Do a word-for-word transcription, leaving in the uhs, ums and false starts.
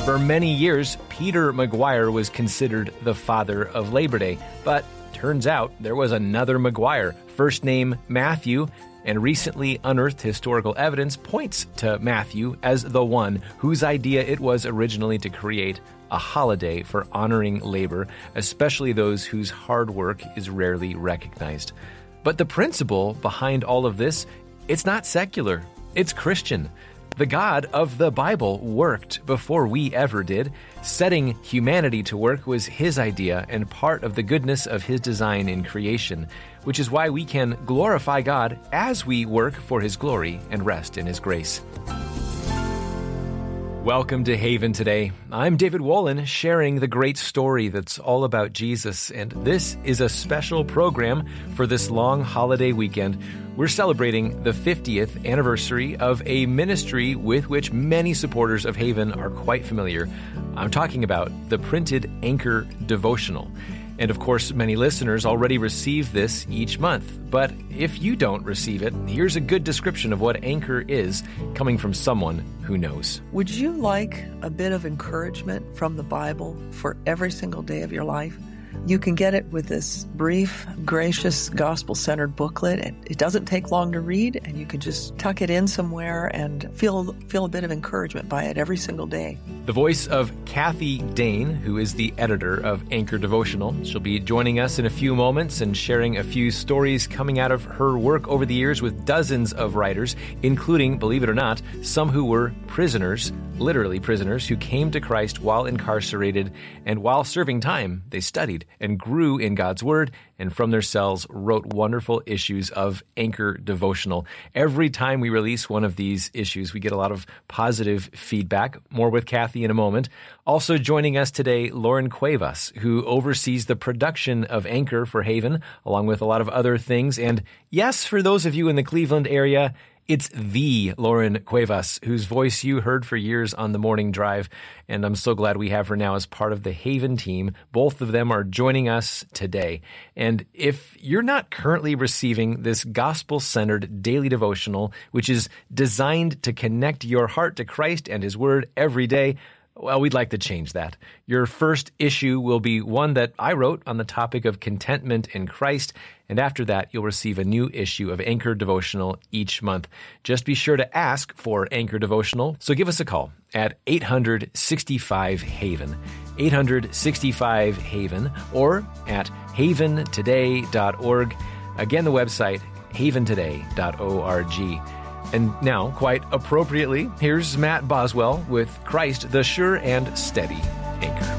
For many years, Peter McGuire was considered the father of Labor Day, but turns out there was another McGuire, first name Matthew, and recently unearthed historical evidence points to Matthew as the one whose idea it was originally to create a holiday for honoring labor, especially those whose hard work is rarely recognized. But the principle behind all of this, it's not secular, it's Christian. The God of the Bible worked before we ever did. Setting humanity to work was his idea and part of the goodness of his design in creation, which is why we can glorify God as we work for his glory and rest in his grace. Welcome to Haven today. I'm David Wolin, sharing the great story that's all about Jesus, and this is a special program for this long holiday weekend. We're celebrating the fiftieth anniversary of a ministry with which many supporters of Haven are quite familiar. I'm talking about the printed Anchor Devotional. And of course, many listeners already receive this each month. But if you don't receive it, here's a good description of what Anchor is, coming from someone who knows. Would you like a bit of encouragement from the Bible for every single day of your life? You can get it with this brief, gracious, gospel-centered booklet. It, it doesn't take long to read, and you can just tuck it in somewhere and feel feel a bit of encouragement by it every single day. The voice of Kathy Dane, who is the editor of Anchor Devotional. She'll be joining us in a few moments and sharing a few stories coming out of her work over the years with dozens of writers, including, believe it or not, some who were prisoners, literally prisoners, who came to Christ while incarcerated, and while serving time, they studied and grew in God's Word, and from their cells wrote wonderful issues of Anchor Devotional. Every time we release one of these issues, we get a lot of positive feedback. More with Kathy in a moment. Also joining us today, Lauren Cuevas, who oversees the production of Anchor for Haven, along with a lot of other things. And yes, for those of you in the Cleveland area, it's the Lauren Cuevas, whose voice you heard for years on the morning drive, and I'm so glad we have her now as part of the Haven team. Both of them are joining us today. And if you're not currently receiving this gospel-centered daily devotional, which is designed to connect your heart to Christ and his word every day, well, we'd like to change that. Your first issue will be one that I wrote on the topic of contentment in Christ, and after that, you'll receive a new issue of Anchor Devotional each month. Just be sure to ask for Anchor Devotional, so give us a call at eight hundred sixty-five Haven, eight hundred sixty-five Haven, or at haven today dot org. Again, the website, haven today dot org. And now, quite appropriately, here's Matt Boswell with Christ, the Sure and Steady Anchor.